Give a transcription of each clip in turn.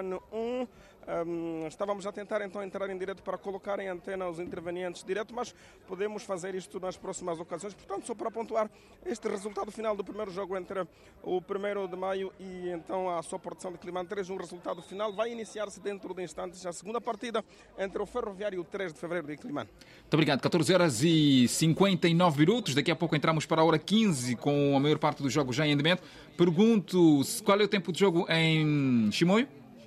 Estávamos a tentar então entrar em direto para colocar em antena os intervenientes direto, mas podemos fazer isto nas próximas ocasiões. Portanto, só para pontuar este resultado final do primeiro jogo entre o 1º de maio e então a sua portação de Climane 3, um resultado final. Vai iniciar-se dentro de instantes a segunda partida entre o Ferroviário e o 3 de fevereiro de Climane. Muito obrigado. 14h59. Daqui a pouco entramos para a hora 15 com a maior parte dos jogos já em andamento. Pergunto qual é o tempo de jogo em Chimoio?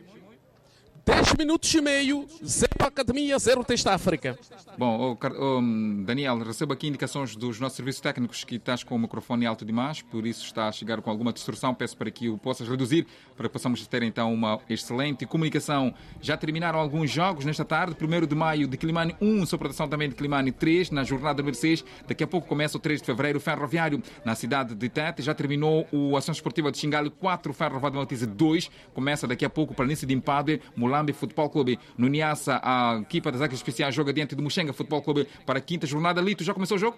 10 minutos e meio, 0 Academia, 0 Teste África. Bom, Daniel, recebo aqui indicações dos nossos serviços técnicos que estás com o microfone alto demais, por isso está a chegar com alguma distorção. Peço para que o possas reduzir, para que possamos ter então uma excelente comunicação. Já terminaram alguns jogos nesta tarde. 1º de maio de Climane 1, superação também de Climane 3, na jornada número 6. Daqui a pouco começa o 3 de fevereiro, Ferroviário na cidade de Tete. Já terminou o Ação Esportiva de Xingale 4, Ferro Vado Maltese 2. Começa daqui a pouco o Planície de Impadre, Mulambe Futebol Clube. No Niassa, a equipa das Águias Especiais joga diante do Muxenga Futebol Clube para a quinta jornada. Lito, já começou o jogo?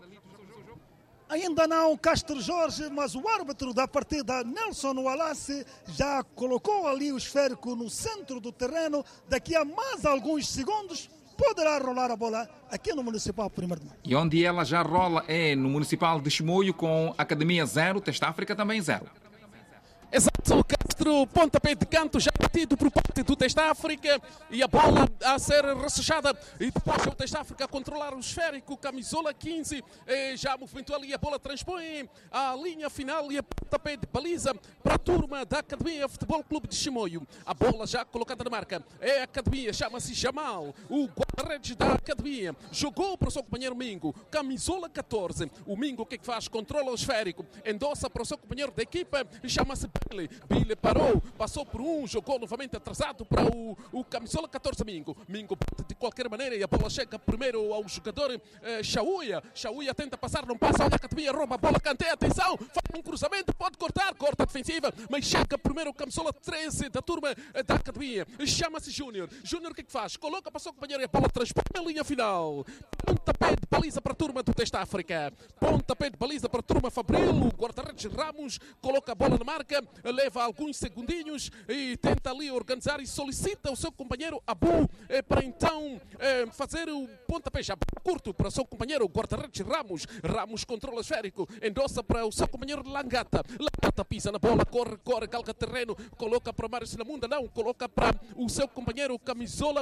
Ainda não, Castro Jorge, mas o árbitro da partida, Nelson Wallace, já colocou ali o esférico no centro do terreno. Daqui a mais alguns segundos poderá rolar a bola aqui no Municipal 1º de Maio. E onde ela já rola é no Municipal de Chimoio com Academia 0, Teste África também 0. Exato, Castro, pontapé de canto já batido por parte do Teste África e a bola a ser ressechada e depois o Teste África a controlar o esférico, camisola 15, já movimentou ali, a bola transpõe a linha final e a pontapé de baliza para a turma da Academia Futebol Clube de Chimoio. A bola já colocada na marca, é a Academia, chama-se Jamal, o guarda-redes da Academia, jogou para o seu companheiro Mingo, camisola 14, o Mingo o que é que faz? Controla o esférico, endossa para o seu companheiro da equipa, chama-se Billy parou, passou por um, jogou novamente atrasado para o camisola 14 Mingo. Mingo de qualquer maneira e a bola chega primeiro ao jogador Chauia. Chauia tenta passar, não passa, olha a Academia, rouba a bola, Kanté, atenção, faz um cruzamento, pode cortar, corta a defensiva, mas chega primeiro o camisola 13 da turma da Academia. Chama-se Júnior. Júnior o que é que faz? Coloca para o seu companheiro e a bola transpõe a linha final. Pontapé de baliza para a turma do Teste África. Pontapé de baliza para a turma Fabril. O guarda-redes Ramos coloca a bola na marca, leva alguns segundinhos e tenta ali organizar e solicita o seu companheiro Abu para então fazer o pontapé já curto para o seu companheiro o guarda-redes Ramos. Ramos controla o esférico, endossa para o seu companheiro Langata. Langata pisa na bola, corre, galga terreno, coloca para Mário Sinamunda, não, coloca para o seu companheiro camisola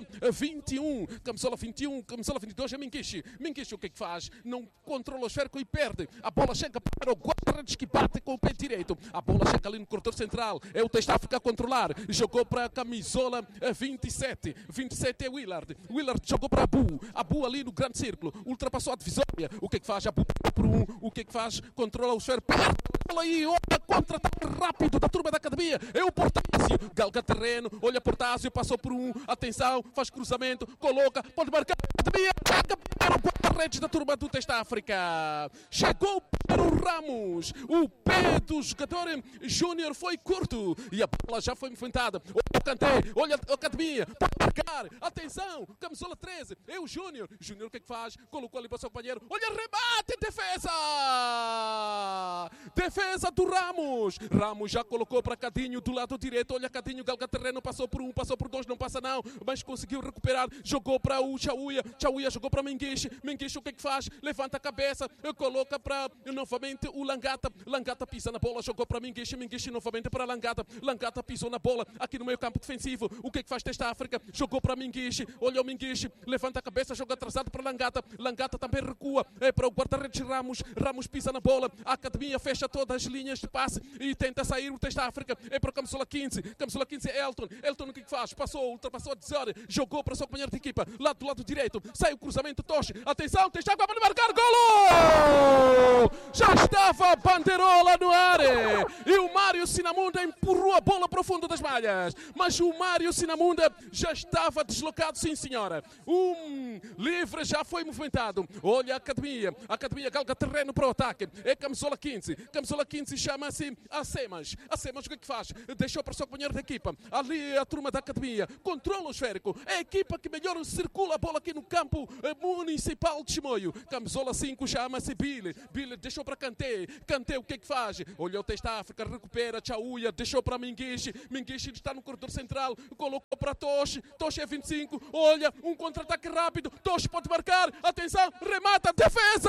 21. Camisola 21, camisola 22 é Minguiche. Minguiche o que é que faz? Não controla o esférico e perde. A bola chega para o guarda-redes que bate com o pé direito. A bola chega ali no corredor central, é o Teste África a controlar, jogou para a camisola 27, 27 é Willard jogou para Abu ali no grande círculo, ultrapassou a divisória, o que é que faz? Abu por um, o que é que faz? Controla o esférico, olha aí, olha, contra-ataque rápido da turma da Academia, é o Portásio, galga terreno, olha Portásio, passou por um, atenção, faz cruzamento, coloca, pode marcar, Academia, para o guarda-redes da turma do Teste África, chegou para o Ramos, o pé do jogador Júnior foi curto e a bola já foi movimentada. Olha o Kanté, olha a Academia, pode marcar, atenção, camisola 13, é o Júnior. Júnior o que é que faz? Colocou ali para o seu companheiro, olha, rebate, defesa do Ramos. Ramos já colocou para Cadinho do lado direito, olha Cadinho, galga terreno, passou por um, passou por dois, não passa não, mas conseguiu recuperar, jogou para o Chauia jogou para Minguiche o que é que faz? Levanta a cabeça, coloca para novamente o Langata pisa na bola, jogou para Minguiche novamente para Langata pisou na bola aqui no meio campo defensivo, o que é que faz Teste África? Jogou para Minguiche, olha o Minguiche, levanta a cabeça, joga atrasado para Langata também recua, para o guarda-redes Ramos pisa na bola, a Academia fecha todas as linhas de passe e tenta sair o Teste África, para o camisola 15 é Elton o que é que faz? Ultrapassou a divisória, jogou para o seu companheiro de equipa, lá do lado direito, sai o cruzamento, Toche, atenção, Teste África para marcar, golo! Já estava a bandeirola no ar e o Mário Sinamunda empurrou a bola para o fundo das malhas, mas o Mário Sinamunda já estava deslocado, sim senhora, livre já foi movimentado, olha a Academia galga terreno para o ataque, é camisola 15 chama-se Acemas o que é que faz? Deixou para o seu companheiro da equipa, ali a turma da Academia, controla o esférico, é a equipa que melhor circula a bola aqui no campo municipal de Chimoio. Camisola 5 chama-se Billy. Billy deixou para Kanté. Kanté o que é que faz? Olha o Testa África, recupera Chauia, deixou para Minguiche. Minguiche está no corredor central, colocou para Toche. Toche é 25. Olha, um contra-ataque rápido. Toche pode marcar. Atenção, remata, defesa!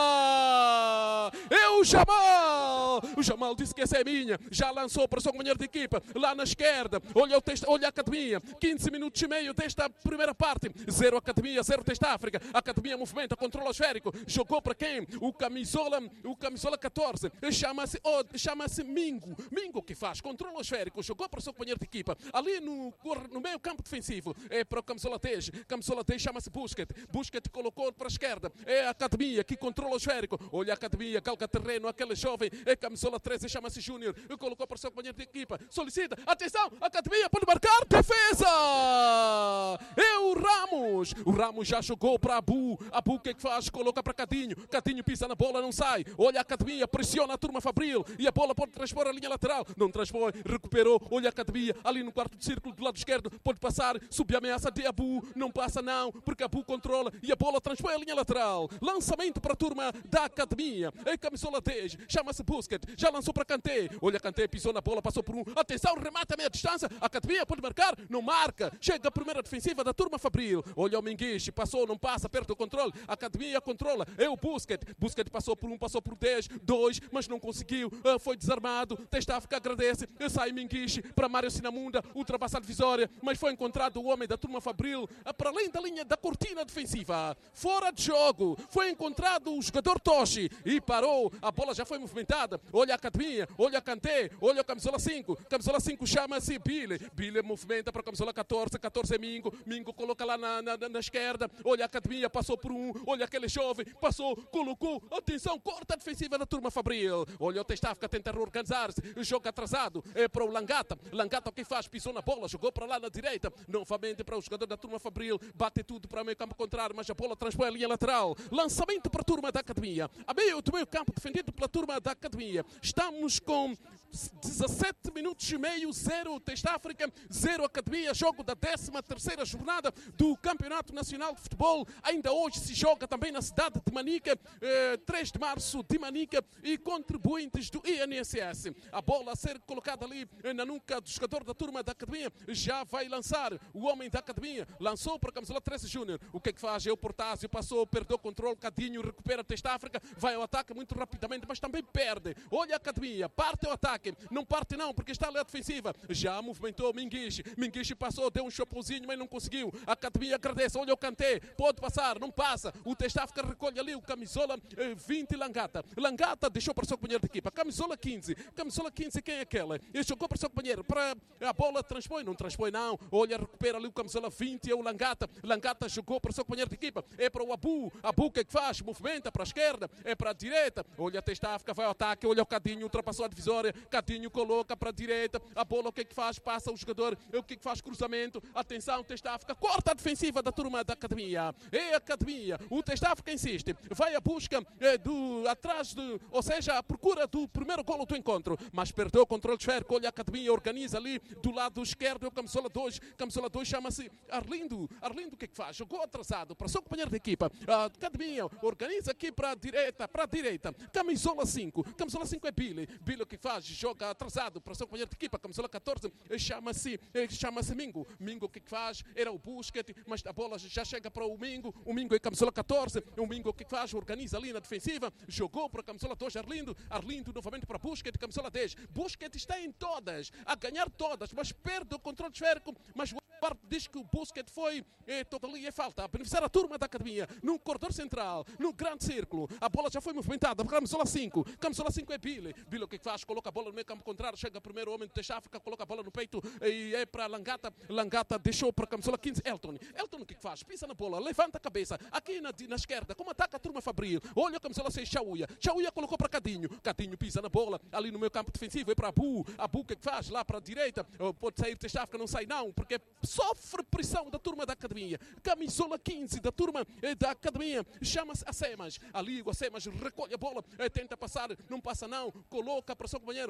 É o Jamal! O Jamal disse que essa é minha. Já lançou para o seu companheiro de equipa. Lá na esquerda. Olha a Academia. 15 minutos e meio desta primeira parte. 0 Academia, 0 Testa África. A Academia movimenta, controla o esférico. Jogou para quem? O camisola 14. Chama-se Mingo. Mingo que faz? Controla o esférico. Jogou para o seu companheiro de equipa. Ali no meio campo defensivo. É para o camisola 10. Camisola 10 chama-se Busquets. Busquets colocou para a esquerda. É a Academia que controla o esférico. Olha a Academia, calca terreno. Aquele jovem. É camisola 13, chama-se Júnior. Colocou para o seu companheiro de equipa. Solicita. Atenção. A Academia pode marcar. Defesa! É o Ramos. O Ramos já jogou para Abu. Abu o que é que faz? Coloca para Cadinho. Cadinho pisa na bola, não sai. Olha a Academia, pressiona a turma Fabril. E a bola pode transpor a linha lateral. Não transpõe, recuperou. Olha a Academia, ali no quarto de círculo do lado esquerdo. Pode passar, sob a ameaça de Abu. Não passa não, porque Abu controla. E a bola transpõe a linha lateral. Lançamento para a turma da Academia. É camisola 10, chama-se Busquets. Já lançou para Kanté. Olha, Kanté pisou na bola, passou por um. Atenção, remata a meia distância. A Academia pode marcar, não marca. Chega a primeira defensiva da turma Fabril. Olha o Minguiche, passou, não passa, perde o controle. A Academia controla. É o Busquets. Busquets passou por um, passou por 10, 2, mas não conseguiu. Foi desarmado. Testa África agradece. Sai Minguiche para Mário Sinamunda. Ultrapassa a divisória, mas foi encontrado o homem da turma Fabril para além da linha da cortina defensiva. Fora de jogo. Foi encontrado o jogador Toshi e parou. A bola já foi movimentada. Olha a Academia. Olha a Kanté. Olha a camisola 5. Camisola 5 chama-se Billy. Billy movimenta para a camisola 14. 14 é Mingo. Mingo coloca lá na esquerda. Olha a Academia. Passou por um. Olha aquele jovem. Passou. Colocou. Atenção. Corta a defensiva da turma Fabril. Olha o Testa África tenta reorganizar-se. Jogo atrasado. É para o Langata. Langata o que faz? Pisou na bola. Jogou para lá na direita. Novamente para o jogador da turma Fabril. Bate tudo para o meio campo contrário. Mas a bola transpõe a linha lateral. Lançamento para a turma da Academia. A meio do meio campo defendido pela turma da Academia. Estamos com 17 minutos e meio. 0 Testa África. 0 Academia. Jogo da 13ª jornada do Campeonato Nacional de Futebol. Ainda hoje se joga também na cidade de Manica. 3 de março de Manica. E contribuintes do INSS. A bola a ser colocada ali na nuca do jogador da turma da Academia. Já vai lançar o homem da Academia. Lançou para a camisola 13 Júnior. O que é que faz? É o Portásio. Passou, perdeu o controle. Cadinho recupera Testa África. Vai ao ataque muito rapidamente, mas também perde. Olha a Academia. Parte ao ataque. Não parte não, porque está ali a defensiva. Já movimentou Minguiche. Minguiche passou, deu um chapeuzinho, mas não conseguiu. A Academia agradece. Olha o Kanté. Pode passar, não passa. O Testa África recolhe ali o camisola 20 Langata. Langata deixou para o seu companheiro de equipa. Camisola 15. Camisola 15, quem é aquela? Ele jogou para o seu companheiro. Para a bola transpõe. Não transpõe não. Olha, recupera ali o camisola 20. É o Langata. Langata jogou para o seu companheiro de equipa. É para o Abu. Abu o que é que faz? Movimenta para a esquerda. É para a direita. Olha a Testa África, vai ao ataque. Olha o Cadinho, ultrapassou a divisória. Cadinho coloca para a direita. A bola o que é que faz? Passa o jogador. O que é que faz? Cruzamento. Atenção, Testa África. Corta a defensiva da turma da Academia. É a Academia. O Testa África insiste. Vai à busca ou seja, à procura do primeiro golo do encontro. Mas perdeu o controle de esférico. Olha a Academia, organiza ali do lado esquerdo. É o camisola 2. Camisola 2 chama-se Arlindo. Arlindo o que é que faz? Jogou atrasado para o seu companheiro de equipa. A Academia organiza aqui para a direita. Camisola 5. Camisola 5 é Billy. Billy o que faz? Joga atrasado para o seu companheiro de equipa. Camisola 14 chama-se Mingo. Mingo o que faz? Era o Busquets, mas a bola já chega para o Mingo. O Mingo é camisola 14. O Mingo o que faz? Organiza ali na defensiva. Jogou para a camisola 2 Arlindo. Arlindo novamente para Busquets. Camisola 10. Busquets está em todas. A ganhar todas, mas perde o controle esférico. Mas o árbitro diz que o Busquets foi ali é falta. A beneficiar a turma da Academia. No corredor central. No grande círculo. A bola já foi movimentada. Camisola 5. Camisola 5 é Billy. Billy o que faz? Coloca a bola no meio campo contrário. Chega primeiro o homem do Testa África. Coloca a bola no peito. E é para Langata. Langata deixou para a camisola 15. Elton o que faz? Pisa na bola. Levanta a cabeça. Aqui na esquerda. Como ataca a turma Fabril. Olha a camisola 6. Chauia. Chauia colocou para Cadinho. Cadinho pisa na bola. Ali no meio campo defensivo. É para Abu. Abu o que faz? Lá para a direita. Pode sair Testa África. Não sai não. Porque sofre pressão da turma da Academia. Camisola 15 da turma da Academia. Chama-se Acemas. Ali o Acemas recolhe a bola. Tenta passar. Não passa não. Coloca para o seu companheiro.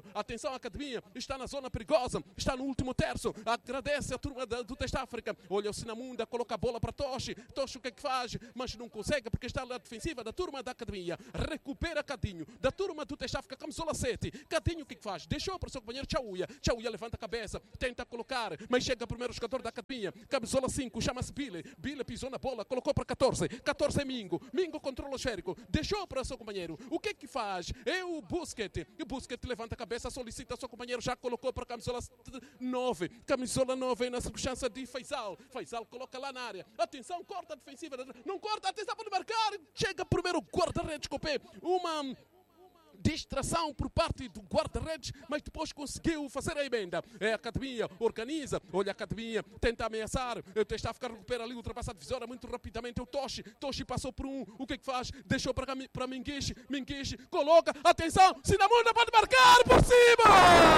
Atenção, a Academia está na zona perigosa, está no último terço. Agradece a turma do Teste África. Olha o Sinamunda, coloca a bola para Toshi. Toshi o que é que faz? Mas não consegue porque está na defensiva da turma da Academia. Recupera Cadinho, da turma do Teste África, camisola 7. Cadinho o que é que faz? Deixou para o seu companheiro Chauia. Chauia levanta a cabeça, tenta colocar, mas chega primeiro o jogador da Academia. Camisola 5, chama-se Billy. Billy pisou na bola, colocou para 14. 14 é Mingo. Mingo controla o esférico. Deixou para o seu companheiro. O que é que faz? É o Busquets. E o Busquets levanta a cabeça, solicita o seu companheiro, já colocou para a camisola 9. Camisola 9 na circunstância de Faisal. Faisal coloca lá na área. Atenção, corta a defensiva. Não corta, atenção para marcar. Chega primeiro o guarda-redes com o pé. Uma distração por parte do guarda-redes, mas depois conseguiu fazer a emenda. É a Academia, organiza, olha a Academia, tenta ameaçar, o Teste África recupera ali, ultrapassa a divisória muito rapidamente, o Toshi passou por um, o que é que faz? Deixou para Minguiche, coloca, atenção, Sinamunda pode marcar por cima!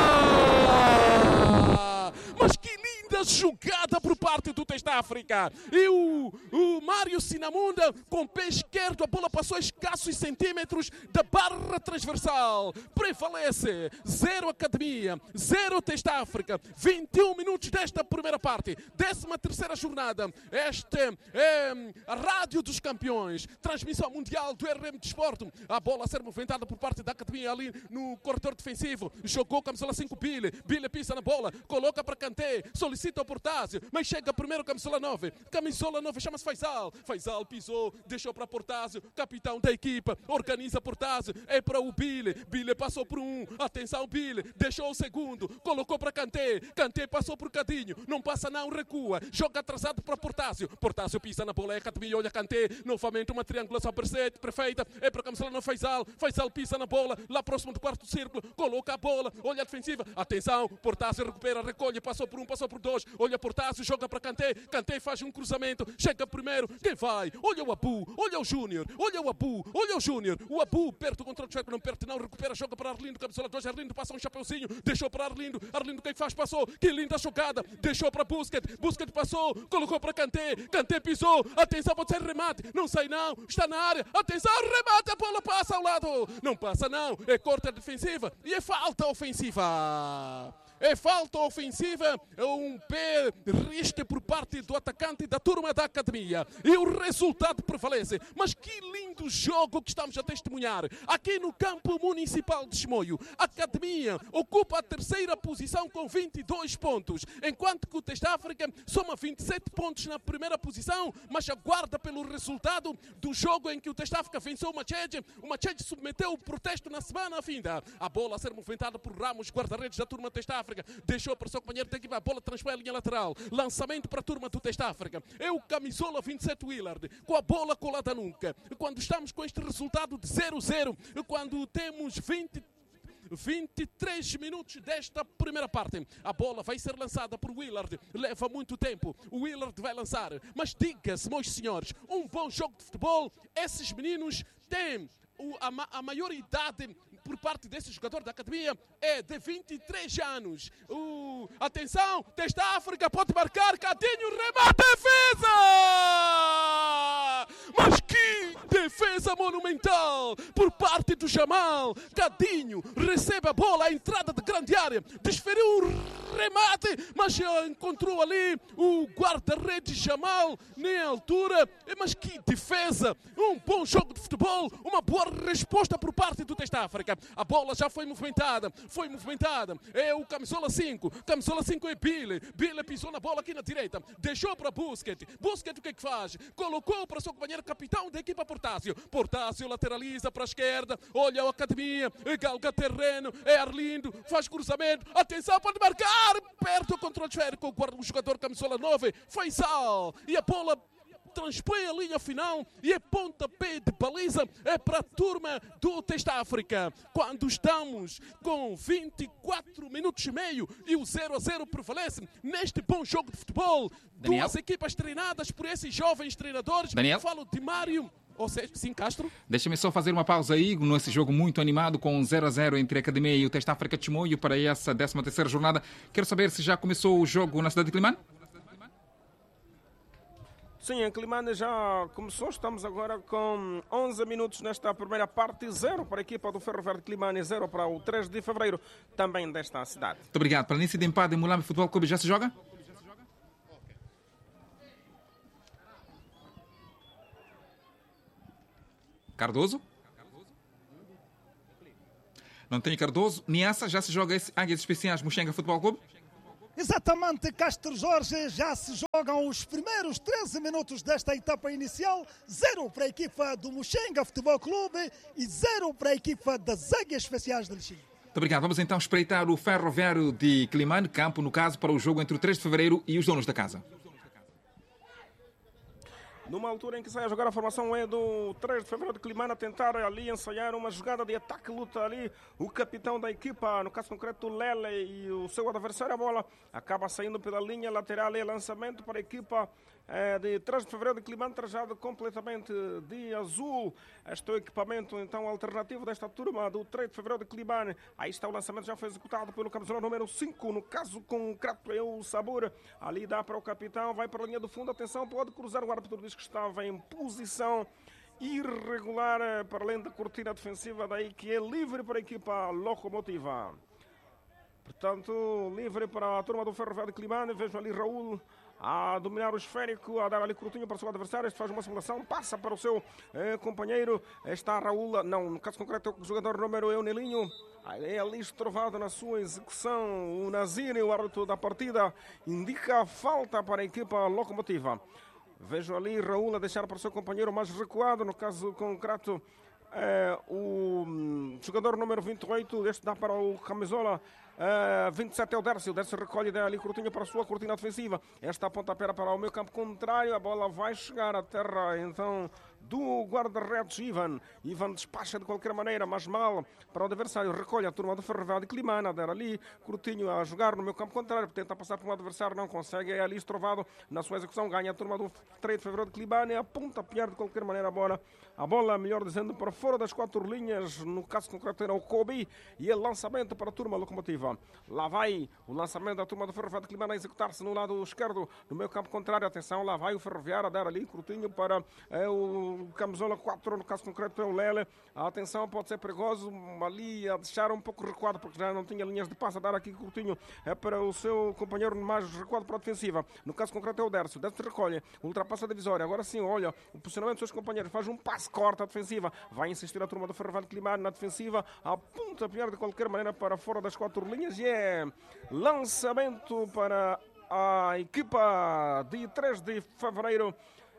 Mas que linda jogada por parte do Teste África! E o Mário Sinamunda, com o pé esquerdo, a bola passou a escassos centímetros da barra transversal. Prevalece 0 Academia, 0 Teste África, 21 minutos desta primeira parte, 13ª jornada. Esta é a Rádio dos Campeões, transmissão mundial do RM Desporto. A bola a ser movimentada por parte da Academia ali no corredor defensivo. Jogou camisola 5 Billy pisa na bola, coloca para Kanté, solicita o Portásio, mas chega primeiro camisola 9. Camisola 9 chama-se Faisal. Faisal pisou, deixou para Portásio, capitão da equipa, organiza Portásio, é para o Billy passou por um, atenção Billy, deixou o segundo, colocou para Kanté passou por Cadinho, não passa não, recua, joga atrasado para Portásio pisa na bola, é Academia, olha Kanté, novamente uma triangulação perfeita, é para a camisola no Faisal pisa na bola, lá próximo do quarto círculo, coloca a bola, olha a defensiva, atenção, Portásio recupera, recolhe, passou por um, passou por dois, olha Portásio, joga para Kanté faz um cruzamento, chega primeiro, quem vai? Olha o Abu, olha o Júnior, o Abu perto do controle do cerco, não perde não, recupera, joga para Arlindo, camisola 2, Arlindo passa um chapeuzinho, deixou para Arlindo quem faz? Passou, que linda jogada, deixou para Busquets passou, colocou para Kanté pisou, atenção, pode ser remate, não sai não, está na área, atenção, remate, a bola passa ao lado, não passa não, é corte defensiva e é falta ofensiva. É falta ofensiva, um pé riste por parte do atacante da turma da Academia. E o resultado prevalece. Mas que lindo jogo que estamos a testemunhar aqui no campo municipal de Chimoio. A Academia ocupa a 3ª posição com 22 pontos, enquanto que o Teste África soma 27 pontos na 1ª posição, mas aguarda pelo resultado do jogo em que o Teste África venceu o Machede. O Machede submeteu o protesto na semana finda. A bola a ser movimentada por Ramos, guarda-redes da turma Teste África. Deixou para o seu companheiro da equipa, a bola transpõe a linha lateral, lançamento para a turma do Teste África. É o camisola 27 Willard, com a bola colada nunca. Quando estamos com este resultado de 0-0, quando temos 23 minutos desta primeira parte. A bola vai ser lançada por Willard. Leva muito tempo. O Willard vai lançar. Mas diga-se, meus senhores, um bom jogo de futebol. Esses meninos têm a maior idade por parte desse jogador da Academia é de 23 anos. Atenção, Teste África pode marcar, Cadinho, remate, defesa! Mas que defesa monumental por parte do Jamal. Cadinho recebe a bola, a entrada de grande área, desferiu um remate, mas encontrou ali o guarda-redes Jamal na altura. Mas que defesa, um bom jogo de futebol, uma boa resposta por parte do Teste África. A bola já foi movimentada, é o camisola 5 é Billy pisou na bola aqui na direita, deixou para Busquets o que é que faz? Colocou para o seu companheiro capitão da equipa Portásio lateraliza para a esquerda, olha a Academia, galga terreno, é Arlindo, faz cruzamento, atenção, pode marcar, perto do controle esférico, o jogador camisola 9, Faisal, e a bola transpõe a linha final e é pontapé de baliza, é para a turma do Teste África. Quando estamos com 24 minutos e meio e o 0-0 prevalece neste bom jogo de futebol. Daniel? Duas equipas treinadas por esses jovens treinadores. Daniel? Falo de Mário. Ou seja, sim, Castro. Deixa-me só fazer uma pausa aí nesse jogo muito animado com 0-0 entre a Academia e o Teste África de Chimoio para essa 13ª jornada. Quero saber se já começou o jogo na cidade de Climane? Sim, em Climane já começou, estamos agora com 11 minutos nesta primeira parte, 0 para a equipa do Ferro Verde Climane, 0 para o 3 de fevereiro, também desta cidade. Muito obrigado. Para início de empate em Mulambe Futebol Clube, já se joga? Cardoso? Não tem Cardoso. Niassa, já se joga esse Águias Especiais Muxenga Futebol Clube? Exatamente, Castro Jorge, já se jogam os primeiros 13 minutos desta etapa inicial, 0 para a equipa do Muxenga Futebol Clube e 0 para a equipa das Águias Especiais de Lixinga. Muito obrigado. Vamos então espreitar o Ferroviário de Climane, campo no caso para o jogo entre o 3 de fevereiro e os donos da casa. Numa altura em que sai a jogar, a formação é do 3 de fevereiro de Climane, a tentar ali ensaiar uma jogada de ataque, luta ali o capitão da equipa, no caso concreto o Lele, e o seu adversário, a bola acaba saindo pela linha lateral e lançamento para a equipa de 3 de fevereiro de Climane, trajado completamente de azul. Este é o equipamento então alternativo desta turma do 3 de fevereiro de Climane. Aí está o lançamento, já foi executado pelo camisola número 5, no caso concreto é o Sabor, ali dá para o capitão, vai para a linha do fundo, atenção, pode cruzar, o árbitro diz que estava em posição irregular, para além da cortina defensiva, daí que é livre para a equipa locomotiva. Portanto, livre para a turma do Ferro Verde de Climane. Vejo ali Raul a dominar o esférico, a dar ali curtinho para o seu adversário. Este faz uma simulação, passa para o seu companheiro. Está Raul, não, no caso concreto o jogador número é o Nelinho. É ali estrovado na sua execução. O Nazir, o árbitro da partida, indica a falta para a equipa locomotiva. Vejo ali Raul a deixar para o seu companheiro mais recuado, no caso concreto o jogador número 28, este dá para o camisola 27 é o Dércio recolhe ali curtinho para a sua cortina defensiva. Esta pontapé para o meio campo contrário, a bola vai chegar à terra então do guarda-redes Ivan despacha de qualquer maneira, mas mal para o adversário, recolhe a turma do Ferro Verde de Climane, a dar ali curtinho a jogar no meio campo contrário, tenta passar por um adversário, não consegue, é ali estrovado na sua execução, ganha a turma do 3 de fevereiro de Climane, aponta a piar de qualquer maneira a bola, melhor dizendo, para fora das 4 linhas, no caso concreto era o Kobe, e é lançamento para a turma locomotiva. Lá vai o lançamento da turma do Ferroviário de Climane a executar-se no lado esquerdo, no meio campo contrário, atenção, lá vai o Ferroviário a dar ali curtinho para o camisola 4, no caso concreto é o Lele, a atenção, pode ser perigoso, ali a deixar um pouco recuado, porque já não tinha linhas de passe, a dar aqui curtinho para o seu companheiro mais recuado para a defensiva, no caso concreto é o Dércio recolhe, ultrapassa a divisória, agora sim, olha, o posicionamento dos seus companheiros, faz um passe, corta a defensiva, vai insistir a turma do Ferroviário de Climane na defensiva, aponta a piar de qualquer maneira para fora das 4 linhas, e é lançamento para a equipa de 3 de fevereiro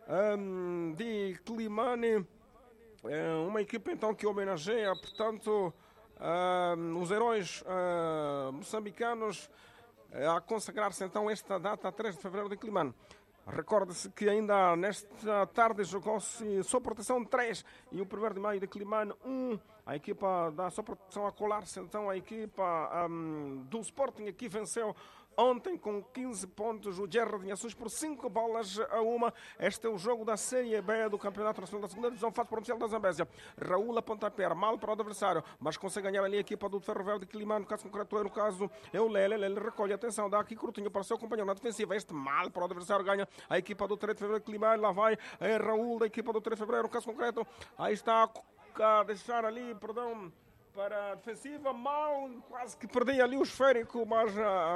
de Climane, uma equipa então que homenageia, portanto, os heróis moçambicanos a consagrar-se então esta data 3 de fevereiro de Climane. Recorde-se que ainda nesta tarde jogou-se Só Proteção 3 e o 1º de maio de Climane 1. A equipa da Só Proteção a colar-se então a equipa do Sporting aqui venceu ontem com 15 pontos o Gerra de Inhações por 5-1. Este é o jogo da Série B do Campeonato Nacional da Segunda Divisão, fase provincial da Zambésia. Raul a pontapé, mal para o adversário, mas consegue ganhar ali a equipa do Ferro Verde de Climane, no caso concreto no caso é o Lele, ele recolhe, atenção, dá aqui curtinho para o seu companheiro na defensiva, este mal para o adversário, ganha a equipa do 3 de fevereiro de Climane, lá vai Raul da equipa do 3 de fevereiro, no caso concreto, aí está a deixar ali, perdão, para a defensiva, mal, quase que perdi ali o esférico, mas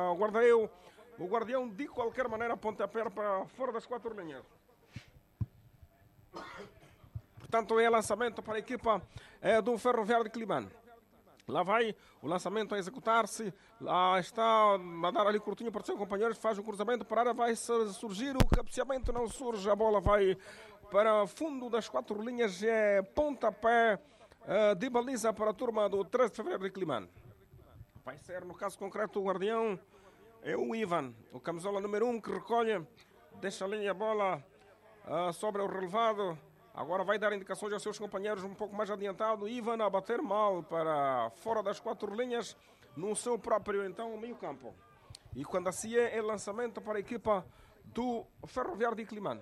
o guardião de qualquer maneira pontapé para fora das 4 linhas. Portanto, é lançamento para a equipa do Ferroviário de Climane. Lá vai o lançamento a executar-se, lá está a dar ali curtinho para o seu companheiro, faz o cruzamento, para a área vai surgir, o cabeceamento não surge, a bola vai para fundo das 4 linhas, é pontapé de baliza para a turma do 3 de fevereiro de Climane. Vai ser, no caso concreto, o guardião é o Ivan, o camisola número 1 que recolhe, deixa ali a bola sobre o relevado. Agora vai dar indicações aos seus companheiros um pouco mais adiantado. Ivan a bater mal para fora das 4 linhas no seu próprio então meio campo. E quando assim é lançamento para a equipa do Ferroviário de Climane.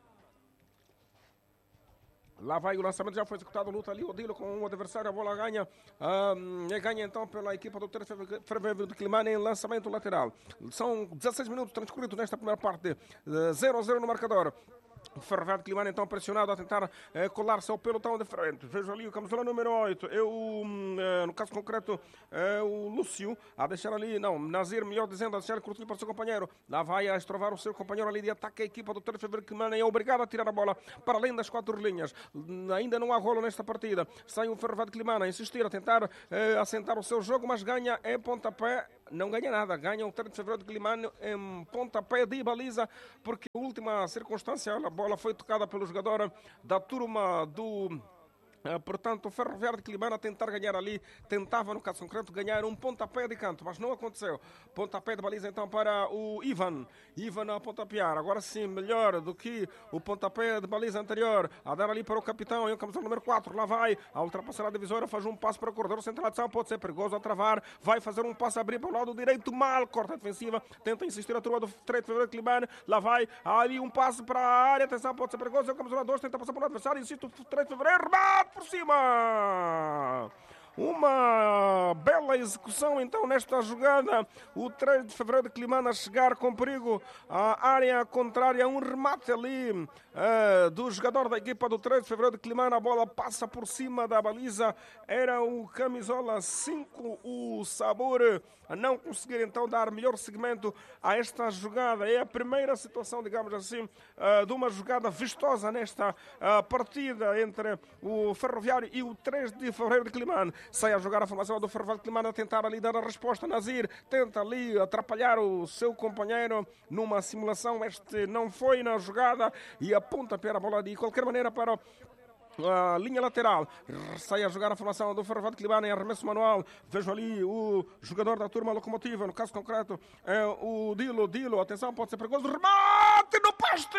Lá vai o lançamento, já foi executado, luta ali, Odilo com o adversário, a bola ganha, ganha então pela equipa do 3 de fevereiro de Climane em lançamento lateral. São 16 minutos transcorridos nesta primeira parte, 0-0 no marcador. O Ferroviário de Climane então pressionado a tentar colar-se ao pelotão de frente. Vejo ali o camisola número 8. No caso concreto, o Lúcio a deixar ali, não, Nazir, melhor dizendo, a deixar curtinho para o seu companheiro. Lá vai a estrovar o seu companheiro ali de ataque. A equipa do 3 de Fevereiro de Climane é obrigada a tirar a bola para além das 4 linhas. Ainda não há rolo nesta partida. Sai o Ferroviário de Climane a insistir, a tentar assentar o seu jogo, mas ganha em pontapé. Não ganha nada, ganha o 3 de Fevereiro de Climane em pontapé de baliza, porque a última circunstância, a bola foi tocada pelo jogador da turma do... Portanto, o Ferroviário de Climane a tentar ganhar ali, tentava no caso concreto ganhar um pontapé de canto, mas não aconteceu. Pontapé de baliza então para o Ivan a pontapear, agora sim, melhor do que o pontapé de baliza anterior, a dar ali para o capitão, e o camisola número 4, lá vai, a ultrapassar a divisória, faz um passo para o corredor central de ação, pode ser perigoso a travar, vai fazer um passo a abrir para o lado direito, mal, corta a defensiva, tenta insistir a turma do 3 de Fevereiro de Climane, lá vai, ali um passo para a área, atenção, pode ser perigoso, o camisola 2 tenta passar para o adversário, insiste o 3 de Fevereiro, rebate por cima! Uma bela execução então nesta jogada. O 3 de Fevereiro de Climane a chegar com perigo à área contrária. Um remate ali do jogador da equipa do 3 de Fevereiro de Climane. A bola passa por cima da baliza. Era o camisola 5, o Sabor, a não conseguir então dar melhor seguimento a esta jogada. É a primeira situação, digamos assim, de uma jogada vistosa nesta partida entre o Ferroviário e o 3 de Fevereiro de Climane. Sai a jogar a formação do Ferroviário de Climane a tentar ali dar a resposta. Nazir tenta ali atrapalhar o seu companheiro numa simulação. Este não foi na jogada e aponta para a bola de qualquer maneira para a linha lateral. Sai a jogar a formação do Ferroviário de Climane em arremesso manual. Vejo ali o jogador da turma locomotiva, no caso concreto é o Dilo, atenção, pode ser perigoso, remate no poste!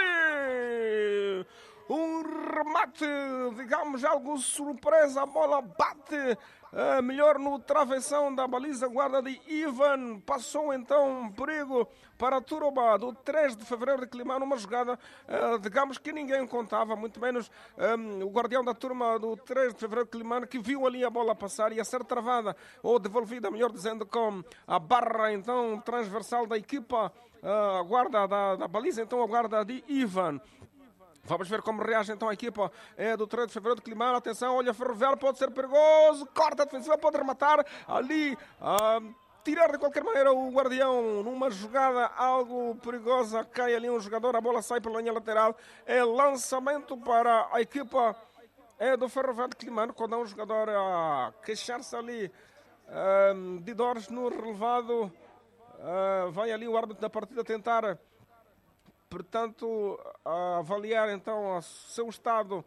Um remate, digamos, algo surpresa, a bola bate melhor no travessão da baliza guarda de Ivan, passou então um perigo para a turma do 3 de Fevereiro de Climane, uma jogada, digamos, que ninguém contava, muito menos o guardião da turma do 3 de Fevereiro de Climane, que viu ali a bola passar e a ser travada, ou devolvida, melhor dizendo, com a barra então transversal da equipa, a guarda da baliza, então a guarda de Ivan. Vamos ver como reage então a equipa do 3 de Fevereiro de Climane. Atenção, olha, Ferroviário pode ser perigoso. Corta a defensiva, pode rematar ali. Tirar de qualquer maneira o guardião numa jogada algo perigosa. Cai ali um jogador, a bola sai pela linha lateral. É lançamento para a equipa do Ferroviário de Climane. Quando há um jogador a queixar-se ali de dores no relevado, vai ali o árbitro da partida tentar, portanto, avaliar então o seu estado,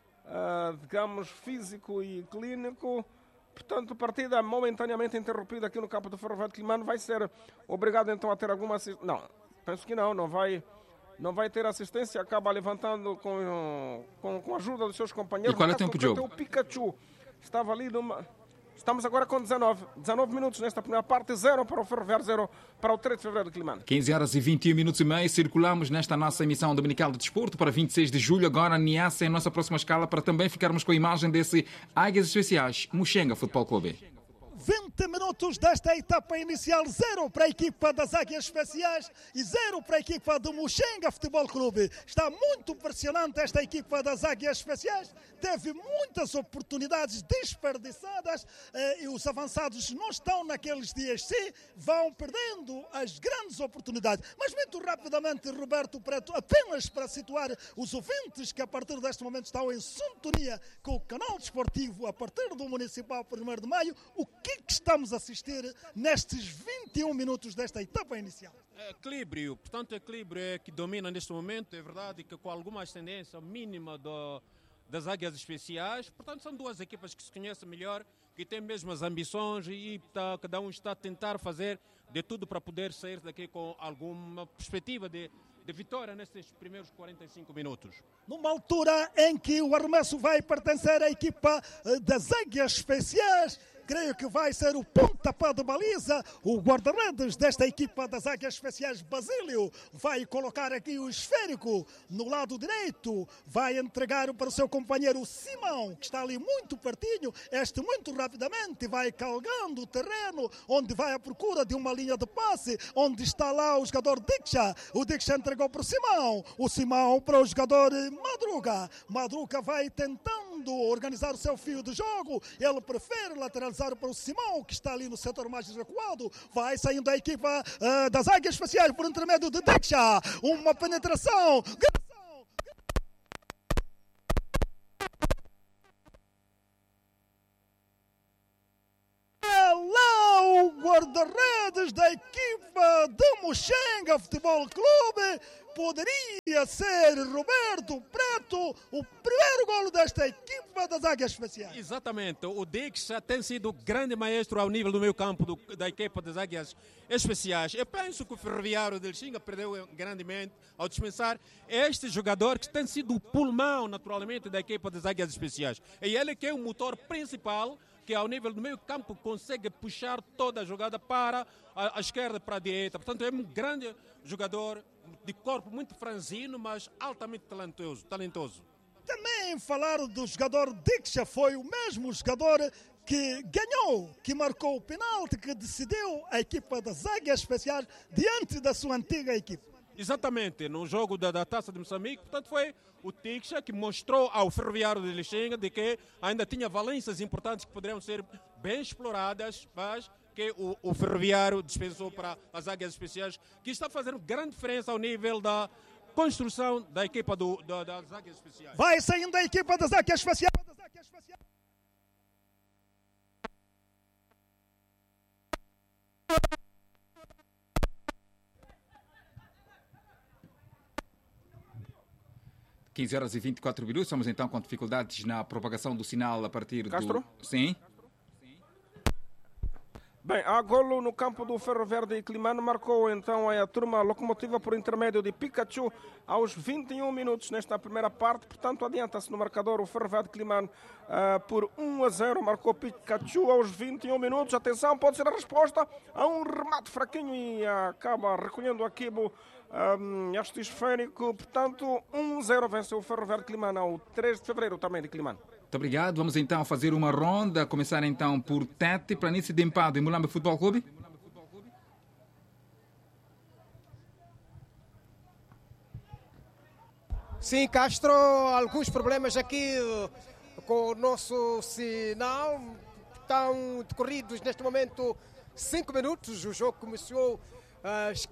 digamos, físico e clínico. Portanto, partida momentaneamente interrompida aqui no campo do Ferroviário de Climane. Vai ser obrigado então a ter alguma assistência. Não, penso que não vai ter assistência. Acaba levantando com a ajuda dos seus companheiros. E qual é o tempo de jogo? O Pikachu estava ali numa... Estamos agora com 19 minutos nesta primeira parte, 0 para o Ferroviário, 0 para o 3 de Fevereiro de Climane. 15 horas e 21 minutos e meio, circulamos nesta nossa emissão dominical de desporto para 26 de julho, agora Niassa é a nossa próxima escala, para também ficarmos com a imagem desse Águias Especiais, Muxenga Futebol Clube. 20 minutos desta etapa inicial, 0 para a equipa das Águias Especiais e 0 para a equipa do Muxenga Futebol Clube. Está muito pressionante esta equipa das Águias Especiais, teve muitas oportunidades desperdiçadas e os avançados não estão naqueles dias, sim, vão perdendo as grandes oportunidades. Mas muito rapidamente, Roberto Preto, apenas para situar os ouvintes que a partir deste momento estão em sintonia com o canal desportivo a partir do Municipal 1º de Maio, o que estamos a assistir nestes 21 minutos desta etapa inicial? Equilíbrio, portanto, equilíbrio é que domina neste momento. É verdade que com alguma ascendência mínima das Águias Especiais, portanto, são duas equipas que se conhecem melhor, que têm mesmas ambições e cada um está a tentar fazer de tudo para poder sair daqui com alguma perspectiva de vitória nestes primeiros 45 minutos. Numa altura em que o arremesso vai pertencer à equipa das Águias Especiais, creio que vai ser o pontapé de baliza. O guarda-redes desta equipa das Águias Especiais, Basílio, vai colocar aqui o esférico no lado direito, vai entregar para o seu companheiro Simão, que está ali muito pertinho. Este muito rapidamente vai calgando o terreno, onde vai à procura de uma linha de passe, onde está lá o jogador Diksha. O Diksha entregou para o Simão para o jogador Madruga vai tentando organizar o seu fio de jogo. Ele prefere lateralizar para o Simão, que está ali no setor mais recuado. Vai saindo a equipa das Águias Especiais por intermédio de Diksha. Uma penetração. Lá o guarda-redes da equipa de Muxenga Futebol Clube. Poderia ser Roberto Preto o primeiro golo desta equipa das Águias Especiais. Exatamente. O Diksha tem sido grande maestro ao nível do meio campo da equipa das Águias Especiais. Eu penso que o Ferroviário de Lixinga perdeu grandemente ao dispensar este jogador que tem sido o pulmão, naturalmente, da equipa das Águias Especiais. E ele que é o motor principal, que ao nível do meio campo consegue puxar toda a jogada para a esquerda, para a direita. Portanto, é um grande jogador de corpo muito franzino, mas altamente talentoso. Também falar do jogador Diksha, foi o mesmo jogador que ganhou, que marcou o penalti, que decidiu a equipa das Águias Especiais diante da sua antiga equipa. Exatamente, no jogo da Taça de Moçambique, portanto foi o Diksha que mostrou ao Ferroviário de Lixinga de que ainda tinha valências importantes que poderiam ser bem exploradas, mas que o Ferroviário dispensou para as Águias Especiais, que está fazendo grande diferença ao nível da construção da equipa das Águias Especiais. Vai saindo a equipa das Águias Especiais. 15 horas e 24 minutos. Estamos então com dificuldades na propagação do sinal a partir Castro? Sim. Bem, há golo no campo do Ferro Verde e Climano. Marcou então a turma locomotiva por intermédio de Pikachu aos 21 minutos nesta primeira parte. Portanto, adianta-se no marcador o Ferro Verde Climano por 1-0. Marcou Pikachu aos 21 minutos. Atenção, pode ser a resposta a um remate fraquinho e acaba recolhendo aqui este esférico. Portanto, 1-0 venceu o Ferro Verde Climano ao 3 de fevereiro também de Climano. Muito obrigado. Vamos então fazer uma ronda. Começar então por Tete, Planície de Empado e Mulamba Futebol Clube. Sim, Castro, alguns problemas aqui com o nosso sinal. Estão decorridos neste momento 5 minutos. O jogo começou às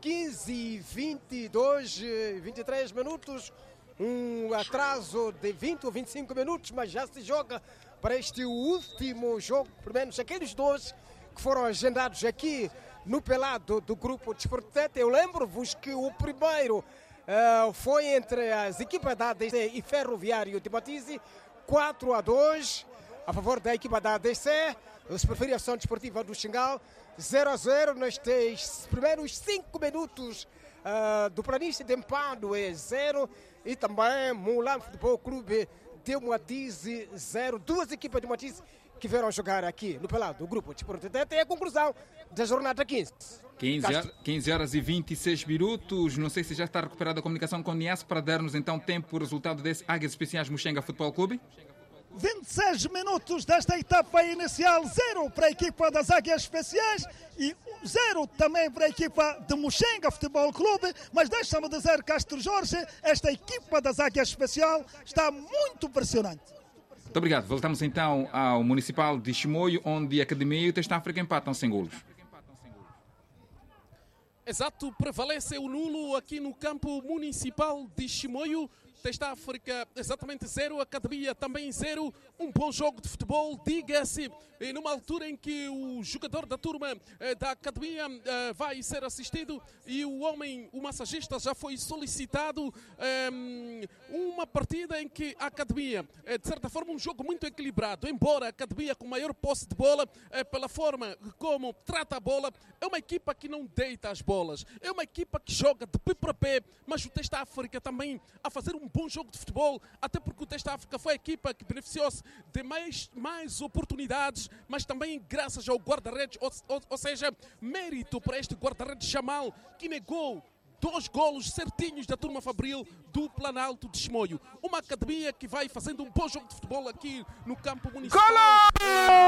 15h22, 23 minutos. Um atraso de 20 ou 25 minutos, mas já se joga para este último jogo, pelo menos aqueles dois que foram agendados aqui no pelado do Grupo Desporto Tete. Eu lembro-vos que o primeiro foi entre as equipas da ADC e Ferroviário de Matize, 4-2, a favor da equipa da ADC, a Superfície Ação Desportiva do Xingal, 0-0 nestes primeiros 5 minutos do Planície de Empado é 0, e também Mulamba Futebol Clube de Matize 0. Duas equipas de Matize que vieram jogar aqui no pelado do Grupo Desporto Tete. É a conclusão da jornada 15. 15 horas e 26 minutos. Não sei se já está recuperada a comunicação com o Nias para dar-nos então tempo o resultado desse Águias Especiais Muxenga Futebol Clube. 26 minutos desta etapa inicial, 0 para a equipa das Águias Especiais e 0 também para a equipa de Muxenga Futebol Clube. Mas deixa-me dizer, Castro Jorge, esta equipa das Águias Especial está muito pressionante. Muito obrigado. Voltamos então ao Municipal de Chimoio, onde a Academia e o Teste África empatam sem golos. Exato, prevalece o nulo aqui no campo municipal de Chimoio. Teste África exatamente 0, Academia também 0. Um bom jogo de futebol, diga-se, numa altura em que o jogador da turma da Academia vai ser assistido e o massagista já foi solicitado. Uma partida em que a Academia, de certa forma, um jogo muito equilibrado, embora a Academia com maior posse de bola, pela forma como trata a bola, é uma equipa que não deita as bolas, é uma equipa que joga de pé para pé, mas o Teste África também a fazer um bom jogo de futebol, até porque o Teste África foi a equipa que beneficiou-se de mais oportunidades, mas também graças ao guarda-redes, ou seja, mérito para este guarda-redes Jamal, que negou 2 golos certinhos da turma fabril do Planalto de Chimoio. Uma academia que vai fazendo um bom jogo de futebol aqui no campo municipal.